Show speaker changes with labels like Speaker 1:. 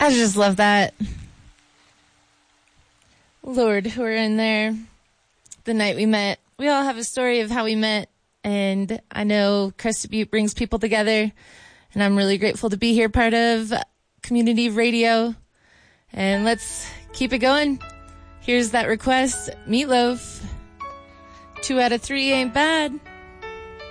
Speaker 1: I just love that. Lord, we're in there the night we met. We all have a story of how we met, and I know Crested Butte brings people together, and I'm really grateful to be here, part of Community Radio. And let's keep it going. Here's that request, Meatloaf. 2 out of 3 ain't bad.